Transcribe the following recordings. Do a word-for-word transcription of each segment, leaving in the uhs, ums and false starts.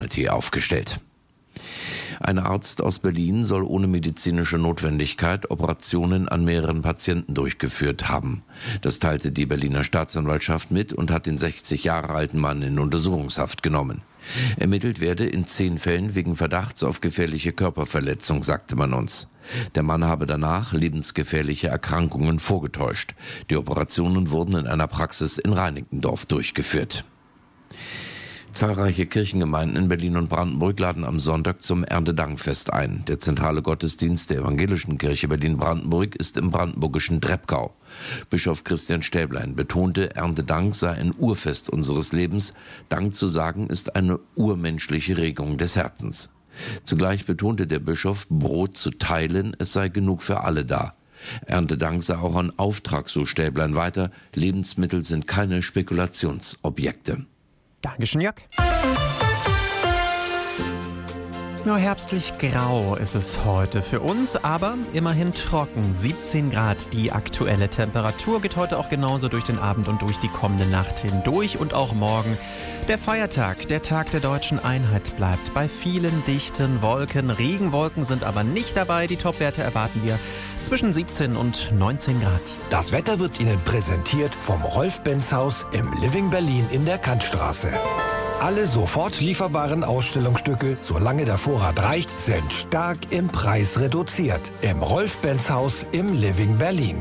aufgestellt. Ein Arzt aus Berlin soll ohne medizinische Notwendigkeit Operationen an mehreren Patienten durchgeführt haben. Das teilte die Berliner Staatsanwaltschaft mit und hat den sechzig Jahre alten Mann in Untersuchungshaft genommen. Ermittelt werde in zehn Fällen wegen Verdachts auf gefährliche Körperverletzung, sagte man uns. Der Mann habe danach lebensgefährliche Erkrankungen vorgetäuscht. Die Operationen wurden in einer Praxis in Reinickendorf durchgeführt. Zahlreiche Kirchengemeinden in Berlin und Brandenburg laden am Sonntag zum Erntedankfest ein. Der zentrale Gottesdienst der Evangelischen Kirche Berlin-Brandenburg ist im brandenburgischen Treppgau. Bischof Christian Stäblein betonte, Erntedank sei ein Urfest unseres Lebens. Dank zu sagen ist eine urmenschliche Regung des Herzens. Zugleich betonte der Bischof, Brot zu teilen, es sei genug für alle da. Erntedank sei auch ein Auftrag, so Stäblein weiter. Lebensmittel sind keine Spekulationsobjekte. Dankeschön, Jörg. Nur herbstlich grau ist es heute für uns, aber immerhin trocken. siebzehn Grad die aktuelle Temperatur, geht heute auch genauso durch den Abend und durch die kommende Nacht hindurch und auch morgen. Der Feiertag, der Tag der deutschen Einheit, bleibt bei vielen dichten Wolken. Regenwolken sind aber nicht dabei. Die Topwerte erwarten wir zwischen siebzehn und neunzehn Grad. Das Wetter wird Ihnen präsentiert vom Rolf-Benz-Haus im Living Berlin in der Kantstraße. Alle sofort lieferbaren Ausstellungsstücke, solange der Vorrat reicht, sind stark im Preis reduziert. Im Rolf-Benz-Haus im Living Berlin.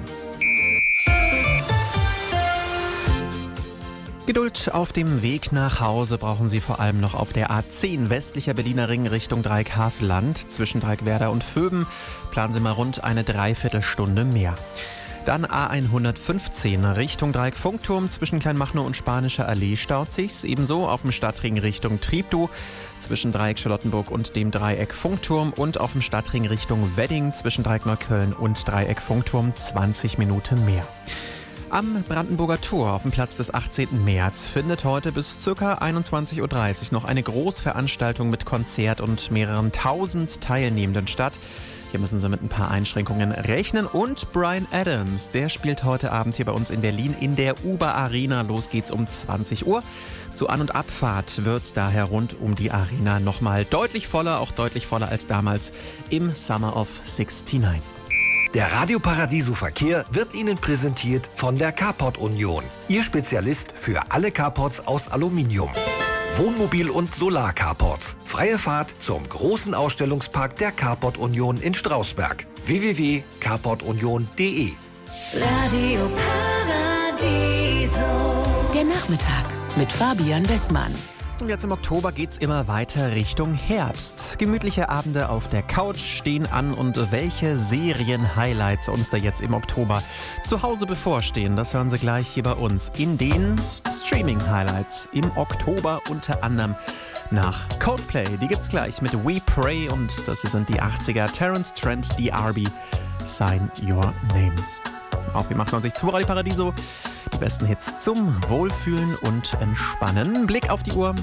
Geduld auf dem Weg nach Hause brauchen Sie vor allem noch auf der A zehn westlicher Berliner Ring Richtung Dreieckhavelland. Zwischen Dreieckwerder und Vöben planen Sie mal rund eine Dreiviertelstunde mehr. Dann A hundertfünfzehn Richtung Dreieck Funkturm zwischen Kleinmachnow und Spanischer Allee staut sich's. Ebenso auf dem Stadtring Richtung Treptow zwischen Dreieck Charlottenburg und dem Dreieck Funkturm und auf dem Stadtring Richtung Wedding zwischen Dreieck Neukölln und Dreieck Funkturm zwanzig Minuten mehr. Am Brandenburger Tor auf dem Platz des achtzehnten März findet heute bis ca. einundzwanzig Uhr dreißig noch eine Großveranstaltung mit Konzert und mehreren tausend Teilnehmenden statt. Hier müssen Sie mit ein paar Einschränkungen rechnen. Und Bryan Adams, der spielt heute Abend hier bei uns in Berlin in der Uber Arena. Los geht's um zwanzig Uhr. Zur An- und Abfahrt wird daher rund um die Arena nochmal deutlich voller, auch deutlich voller als damals im Summer of sixty-nine. Der Radio Paradiso Verkehr wird Ihnen präsentiert von der Carport Union. Ihr Spezialist für alle Carports aus Aluminium. Wohnmobil- und Solar-Carports. Freie Fahrt zum großen Ausstellungspark der Carport Union in Strausberg. w w w punkt carport union punkt d e Radio Paradiso. Der Nachmittag mit Fabian Wessmann. Und jetzt im Oktober geht's immer weiter Richtung Herbst. Gemütliche Abende auf der Couch stehen an und welche Serien-Highlights uns da jetzt im Oktober zu Hause bevorstehen, das hören Sie gleich hier bei uns in den Streaming-Highlights im Oktober, unter anderem nach Coldplay. Die gibt's gleich mit We Pray und das sind die achtziger. Terence Trent, D R B, Sign Your Name. Auf wie macht man sich zu Radio Paradiso? Die besten Hits zum Wohlfühlen und Entspannen. Blick auf die Uhr.